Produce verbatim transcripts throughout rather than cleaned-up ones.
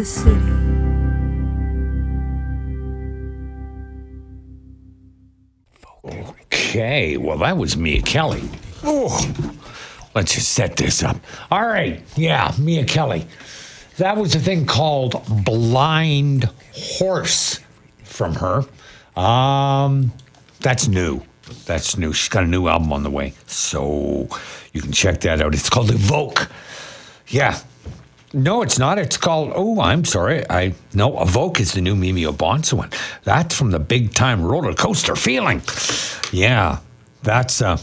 city. Okay, well, that was Mia Kelly. Oh, let's just set this up. All right, yeah, Mia Kelly. That was a thing called Blind Horse from her. Um, that's new. That's new. She's got a new album on the way, so you can check that out. It's called Evoke. Yeah. No, it's not. It's called, oh, I'm sorry. I No, Evoke is the new Mimi Obanse one. That's from the Big Time Roller Coaster Feeling. Yeah, that's, uh,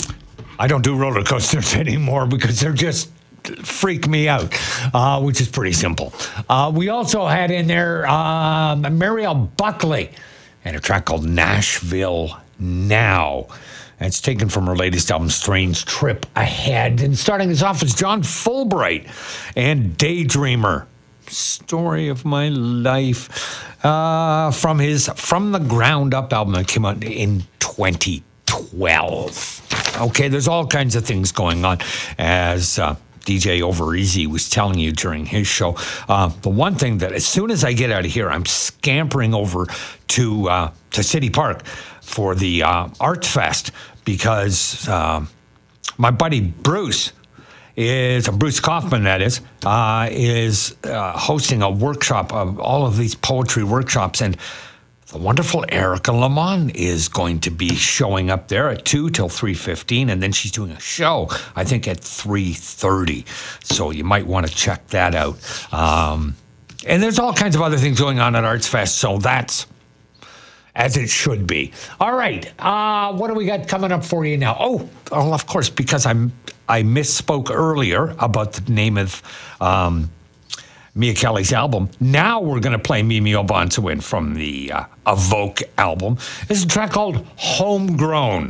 I don't do roller coasters anymore because they're just freak me out, uh, which is pretty simple. Uh, we also had in there uh, Mariel Buckley and a track called Nashville Now. That's taken from her latest album, Strange Trip Ahead. And starting us off is John Fulbright and Daydreamer. Story of My Life. Uh, from his From the Ground Up album that came out in twenty twelve. Okay, there's all kinds of things going on as uh, D J Overeasy was telling you during his show. Uh, the one thing that as soon as I get out of here, I'm scampering over to uh, to City Park for the uh, Arts Fest because uh, my buddy Bruce is, Bruce Kaufman that is, uh, is uh, hosting a workshop of all of these poetry workshops, and the wonderful Erica Lamont is going to be showing up there at two till three fifteen, and then she's doing a show, I think, at three thirty. So you might want to check that out. Um, and there's all kinds of other things going on at Arts Fest, so that's as it should be. All right, uh, what do we got coming up for you now? Oh, well, of course, because I'm I misspoke earlier about the name of um, Mia Kelly's album. Now we're going to play Mimi Obanse from the uh, Evoke album. This is a track called Homegrown.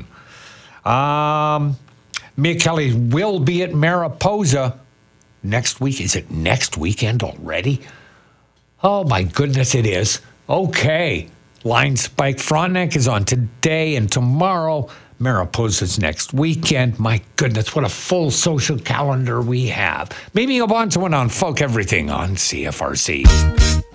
Um, Mia Kelly will be at Mariposa next week. Is it next weekend already? Oh, my goodness, it is. Okay. Line Spike Frontenac is on today and tomorrow. Mariposa's next weekend. My goodness, what a full social calendar we have. Mimi Obanse on Folk Everything on C F R C.